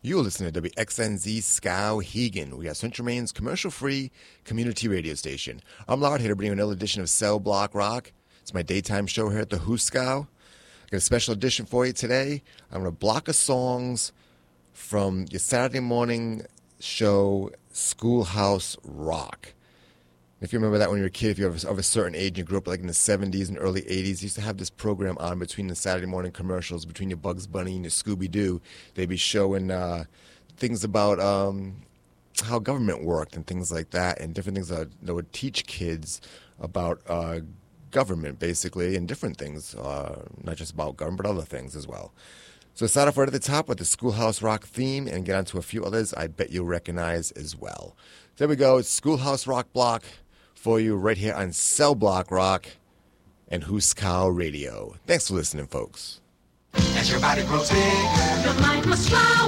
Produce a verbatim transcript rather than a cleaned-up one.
You're listening to W X N Z Skowhegan. We are Central Maine's commercial-free community radio station. I'm Lard here to bring you another edition of Cell Block Rock. It's my daytime show here at the Hooskow. I got a special edition for you today. I'm going to block of songs from your Saturday morning show, Schoolhouse Rock. If you remember that when you were a kid, if you're of a certain age and you grew up like in the seventies and early eighties, you used to have this program on between the Saturday morning commercials, between your Bugs Bunny and your Scooby-Doo. They'd be showing uh, things about um, how government worked and things like that, and different things that, that would teach kids about uh, government, basically, and different things, uh, not just about government, but other things as well. So start off right at the top with the Schoolhouse Rock theme and get on to a few others I bet you'll recognize as well. There we go. It's Schoolhouse Rock block for you right here on Cell Block Rock and Hooskow Radio. Thanks for listening, folks. As your body grows big, your mind must flow.